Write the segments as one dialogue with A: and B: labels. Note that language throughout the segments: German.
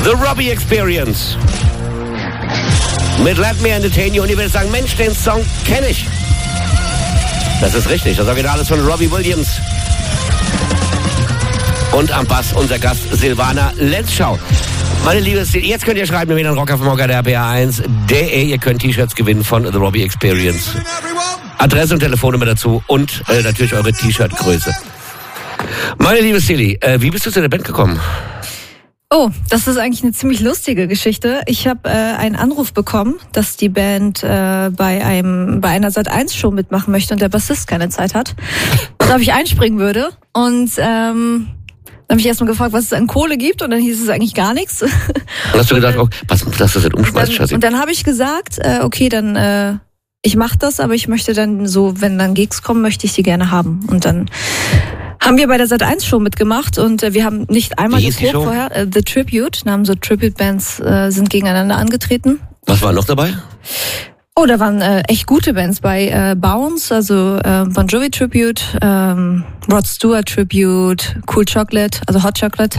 A: The Robbie Experience. Mit Let Me Entertain You. Und ihr werdet sagen, Mensch, den Song kenne ich. Das ist richtig. Das Original ist von Robbie Williams. Und am Bass unser Gast Silvana Lenzschau. Meine Liebe, jetzt könnt ihr schreiben, wenn an Rocker der BR1.de. Ihr könnt T-Shirts gewinnen von The Robbie Experience. Adresse und Telefonnummer dazu und natürlich eure T-Shirt-Größe. Meine liebe Silly, wie bist du zu der Band gekommen?
B: Oh, das ist eigentlich eine ziemlich lustige Geschichte. Ich habe einen Anruf bekommen, dass die Band bei einer Sat.1-Show mitmachen möchte und der Bassist keine Zeit hat. Und ob ich einspringen würde. Und dann habe ich erstmal gefragt, was es an Kohle gibt, und dann hieß es eigentlich gar nichts. Und
A: hast du gedacht, was das jetzt umschmeißt?
B: Und dann habe ich gesagt, okay, dann ich mache das, aber ich möchte dann so, wenn dann Gigs kommen, möchte ich die gerne haben. Und dann haben wir bei der Sat.1-Show mitgemacht und wir haben nicht einmal geprobt vorher. The Tribute, Namen so Tribute-Bands sind gegeneinander angetreten.
A: Was war noch dabei?
B: Oh, da waren echt gute Bands bei. Bounce, also Bon Jovi Tribute, Rod Stewart Tribute, Cool Chocolate, also Hot Chocolate,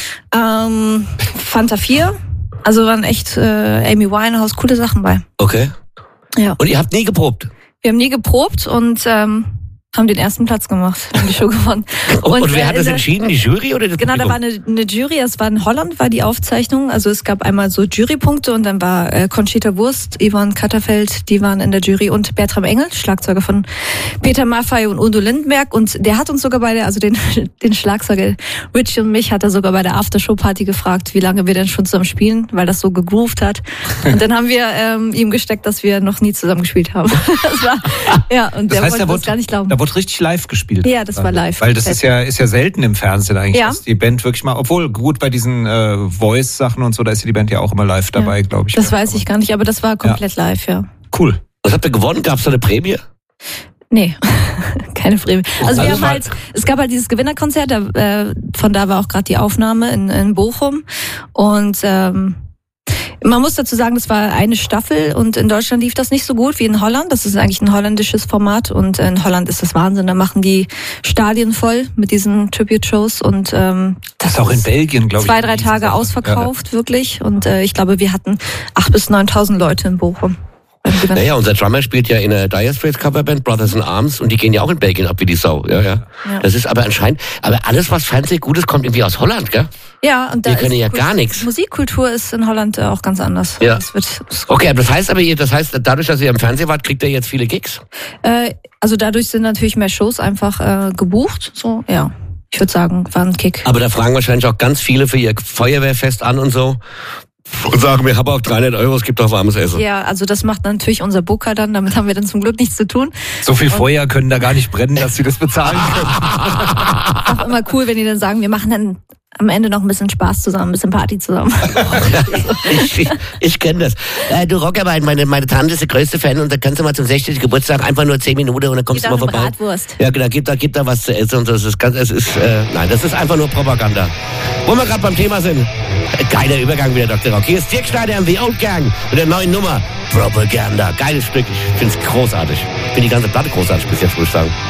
B: Fanta 4, also waren echt Amy Winehouse, coole Sachen bei.
A: Okay.
B: Ja.
A: Und ihr habt nie geprobt?
B: Wir haben nie geprobt und haben den ersten Platz gemacht, haben die Show gewonnen.
A: Und wer hat das entschieden, die Jury oder das
B: Genau,
A: Publikum?
B: da war eine Jury, es war in Holland, war die Aufzeichnung. Also es gab einmal so Jurypunkte und dann war Conchita Wurst, Yvonne Katterfeld, die waren in der Jury, und Bertram Engel, Schlagzeuger von Peter Maffay und Udo Lindenberg, und der hat uns sogar den Schlagzeuger Richie und mich hat er sogar bei der Aftershow-Party gefragt, wie lange wir denn schon zusammen spielen, weil das so gegroovt hat. Und dann haben wir ihm gesteckt, dass wir noch nie zusammen gespielt haben. Das war, ja, und der wollte das gar nicht glauben.
C: Da wurde richtig live gespielt.
B: Ja, das war live.
C: Weil das ist ja selten im Fernsehen eigentlich,
B: ja,
C: dass die Band wirklich mal, obwohl gut bei diesen Voice-Sachen und so, da ist die Band ja auch immer live dabei, glaube ich.
B: Das weiß ich gar nicht, aber das war komplett live, ja.
C: Cool.
A: Was habt ihr gewonnen? Gab es da eine Prämie?
B: Nee, keine Prämie. Also wir haben halt, es gab halt dieses Gewinnerkonzert, von da war auch gerade die Aufnahme in Bochum, und man muss dazu sagen, das war eine Staffel und in Deutschland lief das nicht so gut wie in Holland. Das ist eigentlich ein holländisches Format und in Holland ist das Wahnsinn. Da machen die Stadien voll mit diesen Tribute-Shows und
C: das ist auch in Belgien, glaube ich.
B: 2-3 Tage ausverkauft, wirklich. Und ich glaube, wir hatten 8.000 bis 9.000 Leute in Bochum.
A: Naja, unser Drummer spielt ja in der Dire Straits Coverband Brothers in Arms und die gehen ja auch in Belgien ab wie die Sau. Ja. Das ist aber anscheinend, aber alles, was Fernsehen gut ist, kommt irgendwie aus Holland, gell?
B: Ja, und da
A: wir können ja gar nichts.
B: Musikkultur ist in Holland auch ganz anders.
A: Ja. Okay, das heißt dadurch, dass ihr im Fernsehen wart, kriegt ihr jetzt viele Gigs?
B: Also dadurch sind natürlich mehr Shows einfach gebucht, so, ja. Ich würde sagen, war ein Kick.
A: Aber da fragen wahrscheinlich auch ganz viele für ihr Feuerwehrfest an und so. Und sagen, wir haben auch 300 €, es gibt auch warmes Essen.
B: Ja, also das macht natürlich unser Booker dann, damit haben wir dann zum Glück nichts zu tun.
C: So viel Feuer können da gar nicht brennen, dass sie das bezahlen können.
B: Auch immer cool, wenn die dann sagen, wir machen dann am Ende noch ein bisschen Spaß zusammen, ein bisschen Party zusammen.
A: Ich kenne das. Du Rockerbein, meine Tante ist der größte Fan und da kannst du mal zum 60. Geburtstag einfach nur 10 Minuten und dann kommst du mal vorbei.
B: Bratwurst.
A: Ja, genau, gibt da was zu essen und so. Das ist einfach nur Propaganda. Wo wir gerade beim Thema sind. Geiler Übergang wieder, Dr. Rock. Hier ist Dirk Schneider and the Old Gang mit der neuen Nummer Propaganda. Geiles Stück. Ich finde es großartig. Ich finde die ganze Platte großartig, bis jetzt, würde ich sagen.